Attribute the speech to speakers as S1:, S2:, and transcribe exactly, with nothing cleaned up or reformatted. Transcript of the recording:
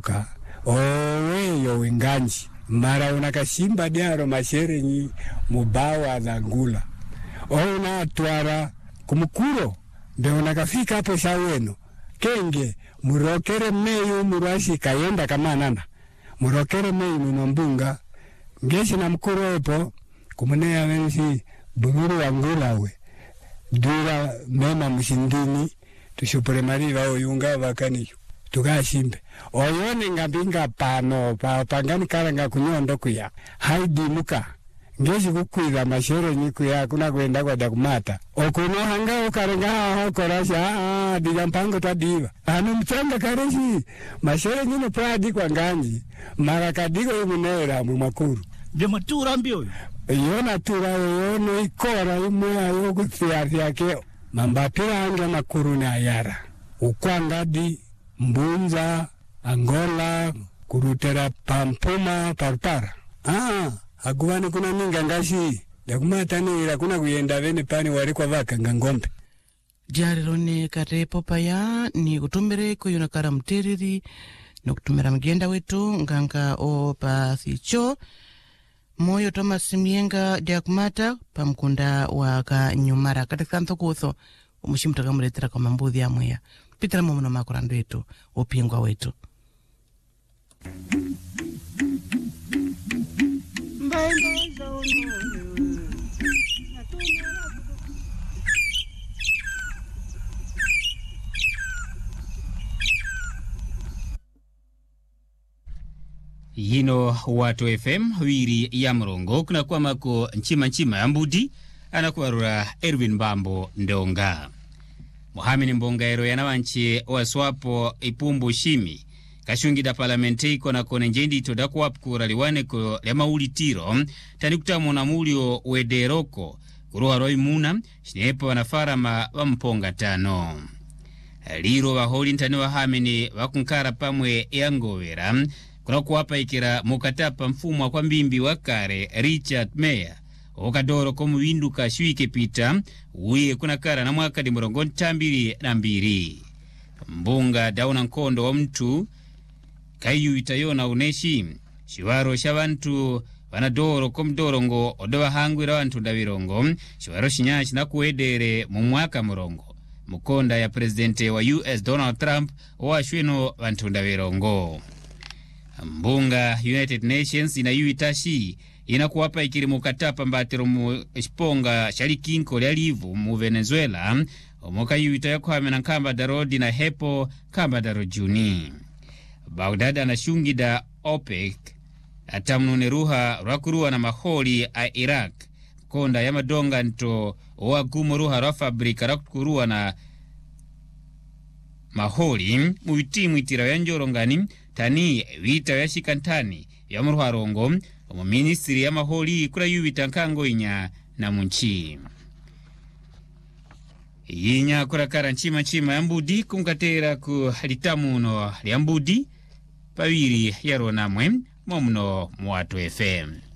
S1: dimuka owe yo winganji mara unakashimba diaro mashere nyi mubawa dhangula ona twara kumukuro nde unakafika hapo shaweno kenge murokere meyu murashi kayenda kamanana murokere meyu mnombunga ngeshi na mkuro epo kumunea wensi bururu wangula we dura mema mshindini tushupure mariva oyunga wakaniyo tukashimbe oyone ngambinga pano pa pangani karanga kunyondo kuya haidi muka ngeshi kukwira mashere niku ya kuna kwenda kwa dakumata okuno hanga ukaranga hokorasha ah digampango tadiva anu mchanga kareshi mashere nyino pradi kwa nganji mara kadiko yumunera mu makuru
S2: de matura mbio
S1: yona tura yono ikora imwe ayo kuthiari yake mambapira anga makuru na ayara ukwangadi Mbunza, Angola, kurutera Pampuma, Parpara. Ah, hakuwane kuna minga ngashi. Dakumata ni ila kuna kuyenda vene pani wari kwa vaka ngangombe.
S3: Jariro ni karepo paya ni kutumere kuyunakara mteriri na kutumera mgenda wetu nganga o pathicho. Moyo Thomas Mienga Dakumata pamkunda waka nyumara katika ntokutho umushimutaka muletera kwa mambuthi ya mwea. Pitara mumuno makurando wetu, upingwa wetu.
S4: Yino watu F M wiri ya mrongo kuna kwa mako nchima nchima ya mbudi anakuwarura Erwin Bambo Ndonga. Muhamini Mbongaero yanawanchi waswapo ipumbu shimi kashungida parlamente iko na kone njendi itodaku wapkura liwane ko lema uli tiro tani kutamona mulio wederoko kuruwa roi muna shinepo wanafarama wa mponga tano liro wa holi ntani wa hamini wakunkara pamwe yangowera kuna kuwapa ikira mukatapa mfumu wa kwa mbimbi wakare Richard Meyer okadoro komu winduka shwike pita uye kuna kara na mwaka di murongo ntambiri na mbiri mbunga dauna nkondo wa mtu kayu itayona uneshi shiwaro shabantu wanadoro komdorongo odowa hangwira wantu ndavirongo shiwaro shinyashi na kuedere mu mwaka murongo mukonda ya presidente wa U S Donald Trump wa shweno wantu ndavirongo mbunga United Nations ina yuitashi inakuwapa ikiri mukatapa mbatero mu esponga shalikinko lialivu mu Venezuela omoka yuita yakuhame na kamba darodi na hepo kamba daro juni Baghdad anashungida OPEC atamnune ruha rakuruwa na maholi a Iraq konda ya madonga nto wagumo ruha ra fabrika rakuruwa na maholi muitimu itira ya njorongani tani wita ya shikantani ya mruha rongo omu ministry ya maholi kura yuwita nkango inya na munchi inya kura kara nchima nchima ya mbudi kumkatera ku litamuno ya mbudi pawiri ya ronamwe momuno mwatu F M.